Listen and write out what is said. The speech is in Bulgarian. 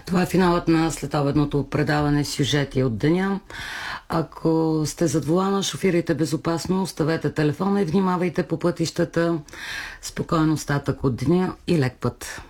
Това е финалът на следобедното предаване сюжети от деня. Ако сте зад волана, шофирайте безопасно, оставете телефона и внимавайте по пътищата. Спокойно остатък от деня и лек път.